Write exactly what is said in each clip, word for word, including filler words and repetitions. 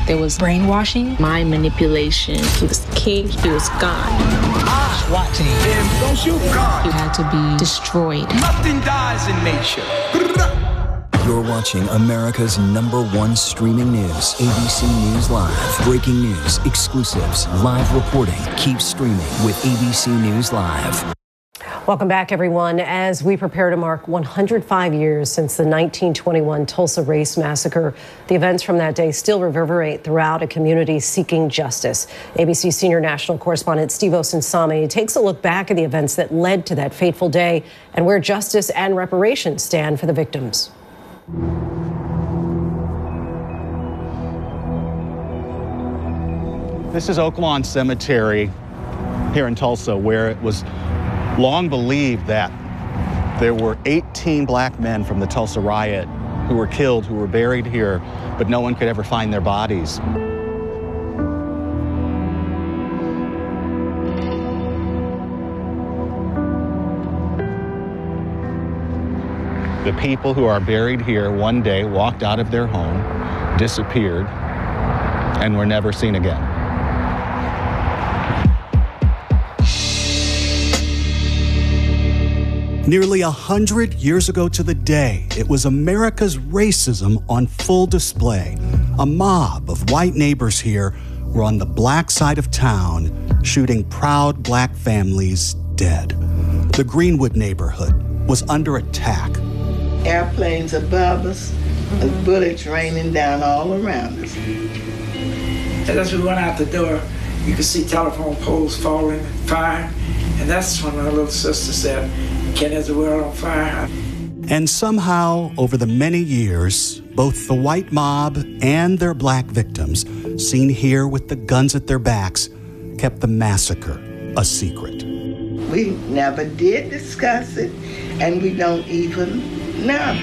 There was brainwashing, mind manipulation. He was kicked, he was gone. SWAT team. Damn, don't shoot. God. He had to be destroyed. Nothing dies in nature. You're watching America's number one streaming news, A B C News Live. Breaking news, exclusives, live reporting. Keep streaming with A B C News Live. Welcome back, everyone. As we prepare to mark one hundred five years since the nineteen twenty-one Tulsa Race Massacre, the events from that day still reverberate throughout a community seeking justice. A B C senior national correspondent Steve Osunsami takes a look back at the events that led to that fateful day and where justice and reparations stand for the victims. This is Oak Lawn Cemetery here in Tulsa, where it was long believed that there were eighteen black men from the Tulsa riot who were killed, who were buried here, but no one could ever find their bodies. The people who are buried here one day walked out of their home, disappeared, and were never seen again. Nearly a hundred years ago to the day, it was America's racism on full display. A mob of white neighbors here were on the black side of town, shooting proud black families dead. The Greenwood neighborhood was under attack. Airplanes above us, and bullets raining down all around us. And as we went out the door, you could see telephone poles falling, fire, and that's when my little sister said, "Ken, is the world on fire?" And somehow, over the many years, both the white mob and their black victims, seen here with the guns at their backs, kept the massacre a secret. We never did discuss it, and we don't even know.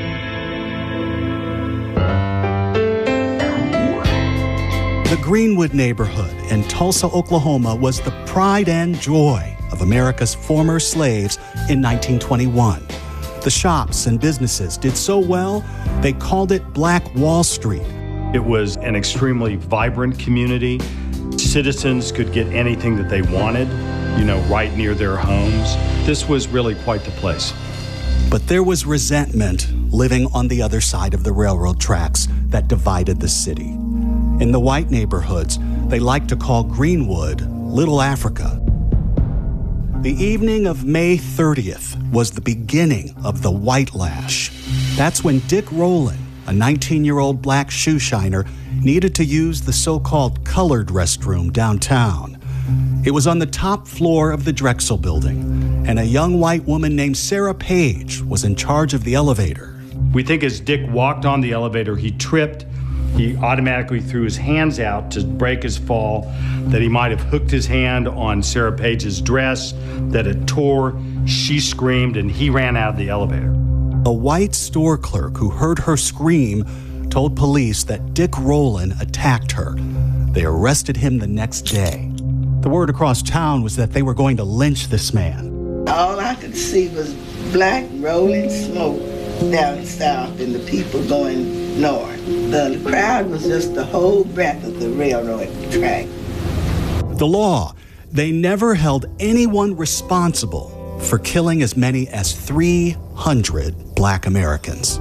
The Greenwood neighborhood in Tulsa, Oklahoma was the pride and joy of America's former slaves in nineteen twenty-one. The shops and businesses did so well, they called it Black Wall Street. It was an extremely vibrant community. Citizens could get anything that they wanted, you know, right near their homes. This was really quite the place. But there was resentment living on the other side of the railroad tracks that divided the city. In the white neighborhoods, they liked to call Greenwood Little Africa. The evening of May thirtieth was the beginning of the White Lash. That's when Dick Rowland, a nineteen-year-old black shoe shiner, needed to use the so-called colored restroom downtown. It was on the top floor of the Drexel building, and a young white woman named Sarah Page was in charge of the elevator. We think as Dick walked on the elevator, he tripped. He automatically threw his hands out to break his fall, that he might have hooked his hand on Sarah Page's dress, that it tore. She screamed, and he ran out of the elevator. A white store clerk who heard her scream told police that Dick Rowland attacked her. They arrested him the next day. The word across town was that they were going to lynch this man. All I could see was black rolling smoke down south and the people going north. The crowd was just the whole breadth of the railroad track. The law, they never held anyone responsible for killing as many as three hundred black Americans.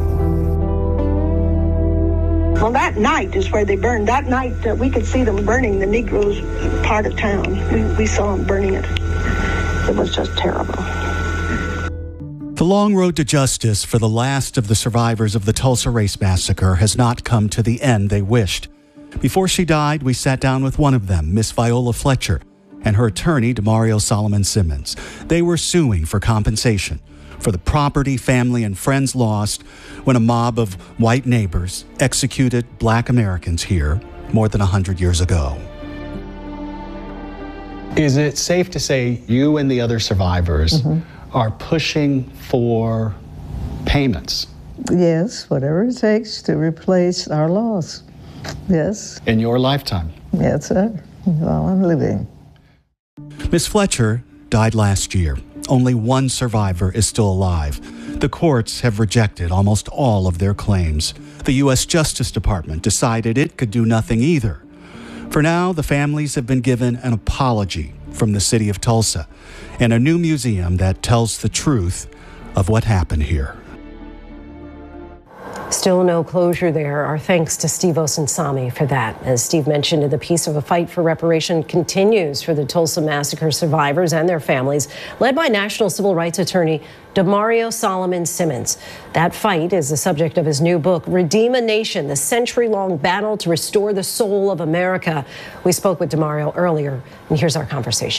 Well, that night is where they burned. That night, uh, we could see them burning the Negroes part of town. We, we saw them burning it. It was just terrible. The long road to justice for the last of the survivors of the Tulsa Race Massacre has not come to the end they wished. Before she died, we sat down with one of them, Miss Viola Fletcher, and her attorney, Demario Solomon Simmons. They were suing for compensation for the property family and friends lost when a mob of white neighbors executed black Americans here more than one hundred years ago. Is it safe to say you and the other survivors mm-hmm. are pushing for payments? Yes, whatever it takes to replace our loss. Yes. In your lifetime? Yes, sir. While I'm living. Miss Fletcher died last year. Only one survivor is still alive. The courts have rejected almost all of their claims. The U S Justice Department decided it could do nothing either. For now, the families have been given an apology from the city of Tulsa and a new museum that tells the truth of what happened here. Still no closure there. Our thanks to Steve Osunsami for that. As Steve mentioned in the piece, of a fight for reparation continues for the Tulsa massacre survivors and their families, led by national civil rights attorney Demario Solomon Simmons. That fight is the subject of his new book, Redeem a Nation, the century-long battle to restore the soul of America. We spoke with Demario earlier, and here's our conversation.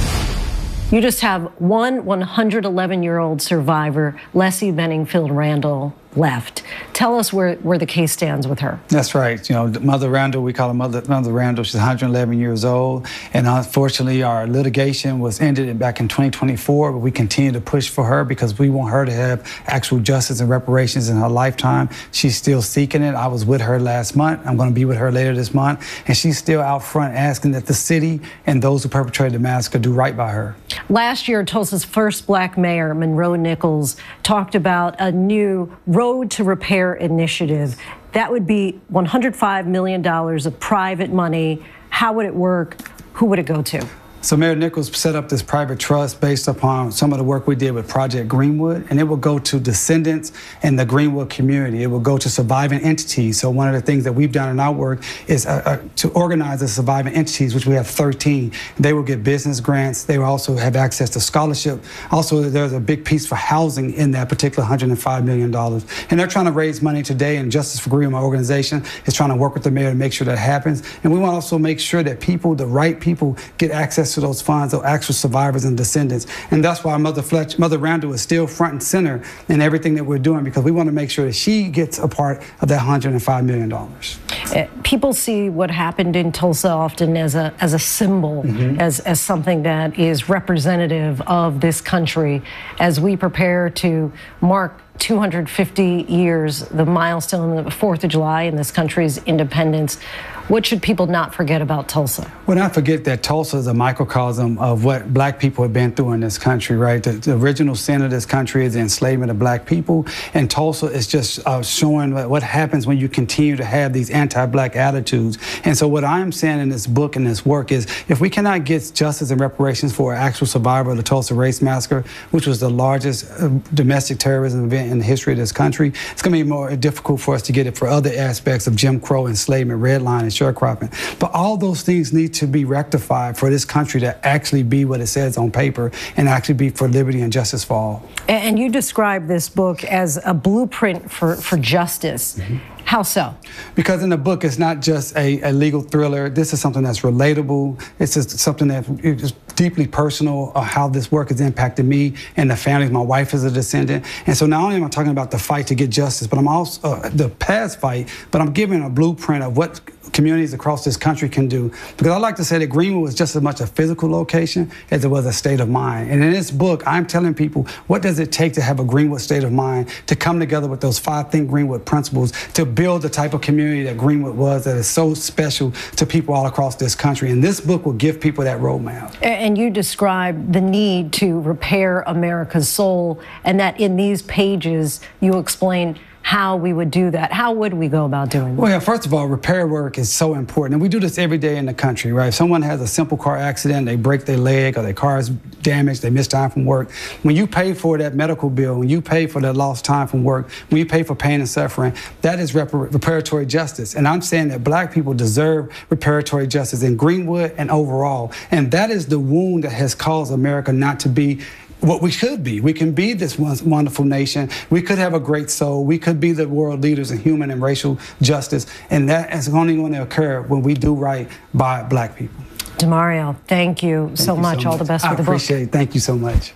You just have one one hundred eleven-year-old survivor, Leslie Benningfield Randall, left. Tell us where, where the case stands with her. That's right. You know, Mother Randall, we call her Mother, Mother Randall. She's one hundred eleven years old. And unfortunately, our litigation was ended back in twenty twenty-four, but we continue to push for her because we want her to have actual justice and reparations in her lifetime. She's still seeking it. I was with her last month. I'm going to be with her later this month. And she's still out front asking that the city and those who perpetrated the massacre do right by her. Last year, Tulsa's first black mayor, Monroe Nichols, talked about a new Road to Repair initiative. That would be one hundred five million dollars of private money. How would it work? Who would it go to? So Mayor Nichols set up this private trust based upon some of the work we did with Project Greenwood, and it will go to descendants in the Greenwood community. It will go to surviving entities. So one of the things that we've done in our work is uh, uh, to organize the surviving entities, which we have thirteen. They will get business grants. They will also have access to scholarship. Also, there's a big piece for housing in that particular one hundred five million dollars. And they're trying to raise money today, and Justice for Greenwood, my organization, is trying to work with the mayor to make sure that happens. And we want to also make sure that people, the right people, get access to those funds, those actual survivors and descendants. And that's why Mother Fletch, Mother Randall is still front and center in everything that we're doing, because we want to make sure that she gets a part of that one hundred five million dollars. People see what happened in Tulsa often as a as a symbol, mm-hmm. as, as something that is representative of this country. As we prepare to mark two hundred fifty years, the milestone of the fourth of July in this country's independence, what should people not forget about Tulsa? Well, not forget that Tulsa is a microcosm of what black people have been through in this country, right? The, the original sin of this country is the enslavement of black people, and Tulsa is just uh, showing what, what happens when you continue to have these anti-black attitudes. And so what I'm saying in this book and this work is, if we cannot get justice and reparations for an actual survivor of the Tulsa Race Massacre, which was the largest uh, domestic terrorism event in the history of this country, it's going to be more difficult for us to get it for other aspects of Jim Crow, enslavement, redlining, sharecropping. But all those things need to be rectified for this country to actually be what it says on paper and actually be for liberty and justice for all. And you describe this book as a blueprint for, for justice. Mm-hmm. How so? Because in the book, it's not just a, a legal thriller. This is something that's relatable. It's just something that is deeply personal, uh, how this work has impacted me and the families. My wife is a descendant. And so not only am I talking about the fight to get justice, but I'm also uh, the past fight, but I'm giving a blueprint of what communities across this country can do. Because I like to say that Greenwood was just as much a physical location as it was a state of mind. And in this book, I'm telling people, what does it take to have a Greenwood state of mind, to come together with those five Think Greenwood principles, to build the type of community that Greenwood was, that is so special to people all across this country. And this book will give people that roadmap. And you describe the need to repair America's soul, and that in these pages you explain how we would do that. How would we go about doing that? Well, yeah, first of all, repair work is so important. And we do this every day in the country, right? If someone has a simple car accident, they break their leg or their car is damaged, they miss time from work. When you pay for that medical bill, when you pay for that lost time from work, when you pay for pain and suffering, that is repar- reparatory justice. And I'm saying that black people deserve reparatory justice in Greenwood and overall. And that is the wound that has caused America not to be what we could be. We can be this wonderful nation. We could have a great soul. We could be the world leaders in human and racial justice. And that is only going to occur when we do right by black people. Demario, thank you thank so you much. So All much. the best I with the book. I appreciate it. Thank you so much.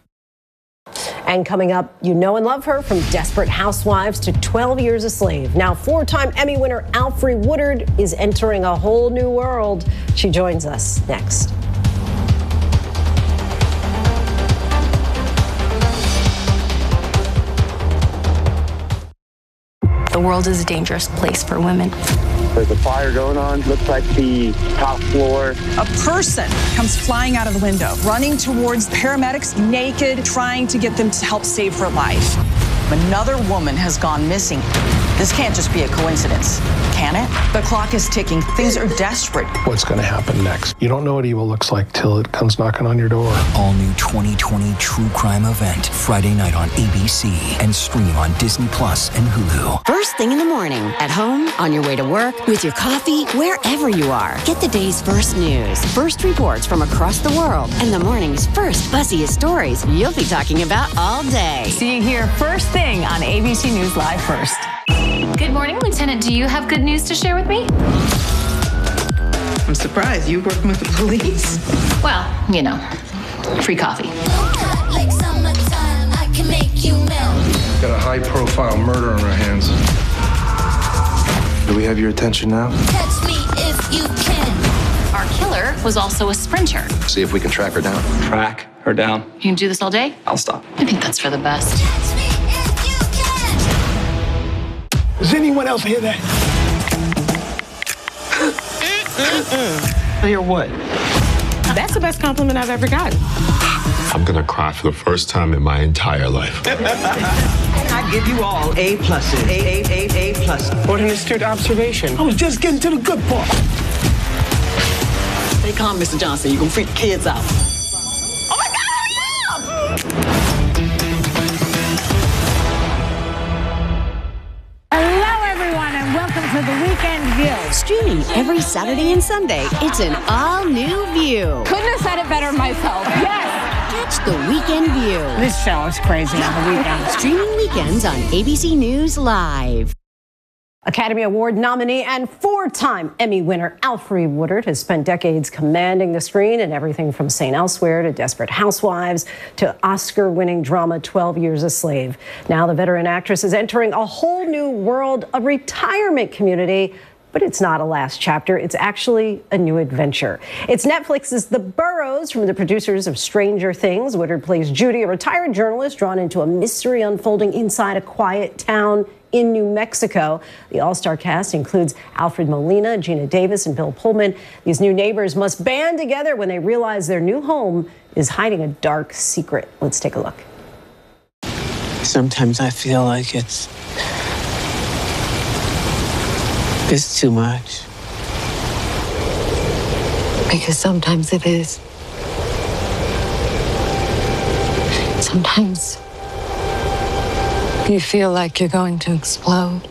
And coming up, you know and love her from Desperate Housewives to twelve Years a Slave. Now, four-time Emmy winner Alfre Woodard is entering a whole new world. She joins us next. The world is a dangerous place for women. There's a fire going on. Looks like the top floor. A person comes flying out of the window, running towards paramedics, naked, trying to get them to help save her life. Another woman has gone missing. This can't just be a coincidence, can it? The clock is ticking. Things are desperate. What's going to happen next? You don't know what evil looks like till it comes knocking on your door. All new twenty twenty true crime event, Friday night on A B C and stream on Disney Plus and Hulu. First thing in the morning, at home, on your way to work, with your coffee, wherever you are. Get the day's first news, first reports from across the world, and the morning's first buzziest stories you'll be talking about all day. See you here first thing on A B C News Live First. Good morning, Lieutenant. Do you have good news to share with me? I'm surprised. You working with the police? Well, you know, free coffee. Got a high-profile murder on our hands. Do we have your attention now? Catch me if you can. Our killer was also a sprinter. See if we can track her down. Track her down? You can do this all day? I'll stop. I think that's for the best. Does anyone else hear that? Hear what? That's the best compliment I've ever gotten. I'm gonna cry for the first time in my entire life. I give you all A pluses. A, A, A, A plus. What an astute observation. I was just getting to the good part. Stay calm, Mister Johnson. You're gonna freak the kids out. Oh my God, hurry up! Hello, everyone, and welcome to the Weekend View. Streaming every Saturday and Sunday, it's an all-new View. Couldn't have said it better myself. Yes! Catch the Weekend View. This show is crazy on the weekend. Streaming weekends on A B C News Live. Academy Award nominee and four-time Emmy winner Alfre Woodard has spent decades commanding the screen in everything from Saint Elsewhere to Desperate Housewives to Oscar-winning drama twelve years a Slave. Now the veteran actress is entering a whole new world, a retirement community. But it's not a last chapter. It's actually a new adventure. It's Netflix's The Burrows from the producers of Stranger Things. Woodard plays Judy, a retired journalist drawn into a mystery unfolding inside a quiet town in New Mexico. The all-star cast includes Alfred Molina, Gina Davis, and Bill Pullman. These new neighbors must band together when they realize their new home is hiding a dark secret. Let's take a look. Sometimes I feel like it's It's too much. Because sometimes it is. Sometimes you feel like you're going to explode.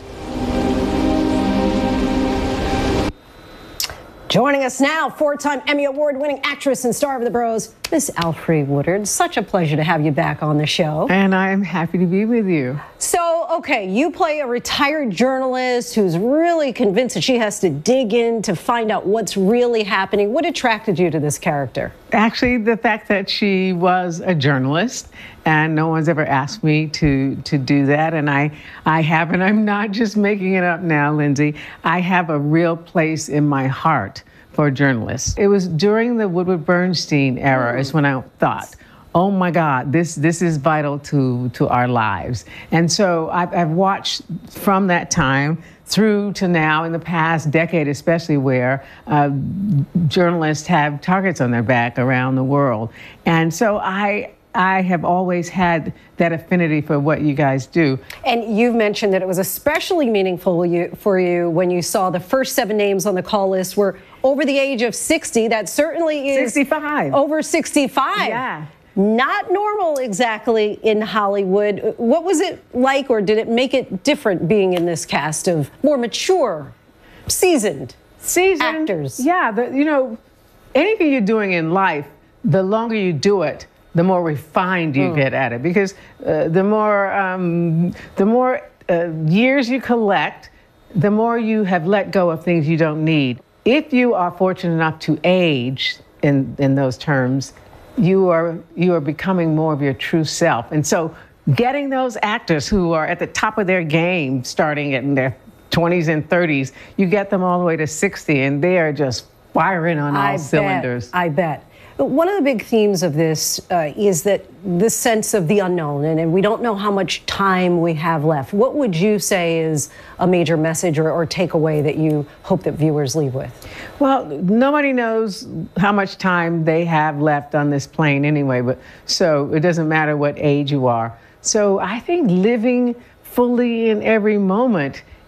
Joining us now, four-time Emmy Award-winning actress and star of The Burrows, Miss Alfre Woodard. Such a pleasure to have you back on the show. And I am happy to be with you. So, okay, you play a retired journalist who's really convinced that she has to dig in to find out what's really happening. What attracted you to this character? Actually, the fact that she was a journalist, and no one's ever asked me to to do that, and I I haven't. I'm not just making it up now, Lindsay. I have a real place in my heart for journalists. It was during the Woodward Bernstein era is when I thought, oh my God, this this is vital to to our lives. And so I've, I've watched from that time through to now, in the past decade especially, where uh, journalists have targets on their back around the world. And so I I have always had that affinity for what you guys do. And you've mentioned that it was especially meaningful you, for you when you saw the first seven names on the call list were over the age of sixty. That certainly is sixty-five. Over sixty-five. Yeah. Not normal exactly in Hollywood. What was it like, or did it make it different being in this cast of more mature, seasoned, seasoned actors? Yeah, the, you know, anything you're doing in life, the longer you do it, the more refined you mm. get at it. Because uh, the more, um, the more uh, years you collect, the more you have let go of things you don't need. If you are fortunate enough to age in, in those terms, you are you are becoming more of your true self. And so getting those actors who are at the top of their game, starting in their twenties and thirties, you get them all the way to sixty, and they are just firing on all I cylinders. Bet, I bet. But one of the big themes of this uh, is that this sense of the unknown, and, and we don't know how much time we have left. What would you say is a major message or, or takeaway that you hope that viewers leave with? Well, nobody knows how much time they have left on this plane anyway, but so it doesn't matter what age you are. So I think living fully in every moment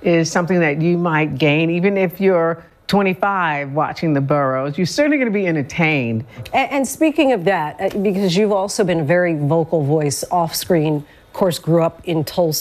is something that you might gain, even if you're twenty-five watching the Burrows. You're certainly going to be entertained. And, and speaking of that, because you've also been a very vocal voice off screen, of course, grew up in Tulsa.